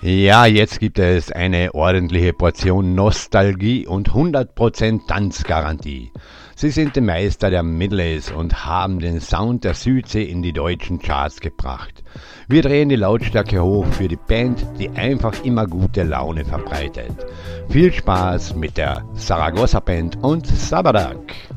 Ja, jetzt gibt es eine ordentliche Portion Nostalgie und 100% Tanzgarantie. Sie sind die Meister der Medleys und haben den Sound der Südsee in die deutschen Charts gebracht. Wir drehen die Lautstärke hoch für die Band, die einfach immer gute Laune verbreitet. Viel Spaß mit der Saragossa Band und Sabadak.